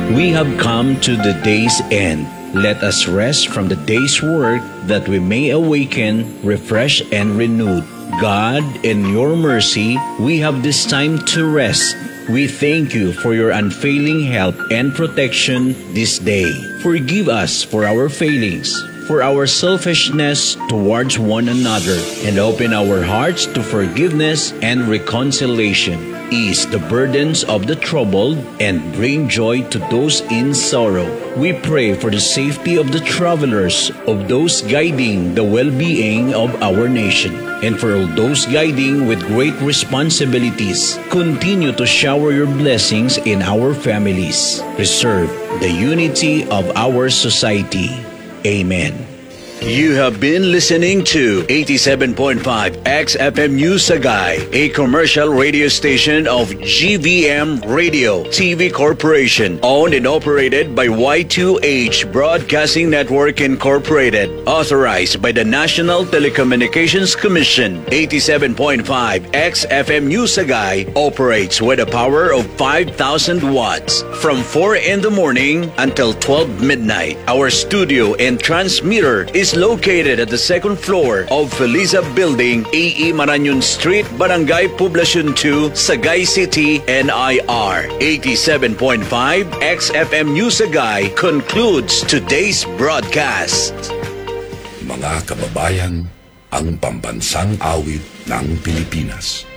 We have come to the day's end. Let us rest from the day's work that we may awaken, refreshed and renewed. God, in your mercy, we have this time to rest. We thank you for your unfailing help and protection this day. Forgive us for our failings, for our selfishness towards one another, and open our hearts to forgiveness and reconciliation. Ease the burdens of the troubled and bring joy to those in sorrow. We pray for the safety of the travelers, of those guiding the well-being of our nation, and for all those guiding with great responsibilities. Continue to shower your blessings in our families. Preserve the unity of our society. Amen. You have been listening to 87.5 XFM News Sagay, a commercial radio station of GVM Radio TV Corporation, owned and operated by Y2H Broadcasting Network Incorporated, authorized by the National Telecommunications Commission. 87.5 XFM News Sagay operates with a power of 5,000 watts from 4 in the morning until 12 midnight. Our studio and transmitter is located at the second floor of Feliza Building, A.E. Marañon Street, Barangay Poblacion 2, Sagay City, NIR. 87.5 XFM News Sagay concludes today's broadcast. Mga kababayan, ang pambansang awit ng Pilipinas.